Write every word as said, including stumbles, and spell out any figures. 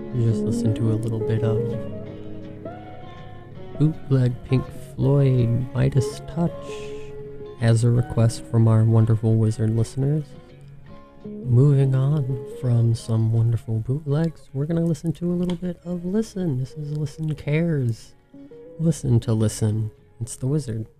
You just listened to a little bit of bootleg Pink Floyd Midas Touch as a request from our wonderful wizard listeners. Moving on from some wonderful bootlegs, we're going to listen to a little bit of Listen. This is Listen Cares. Listen to Listen. It's the wizard.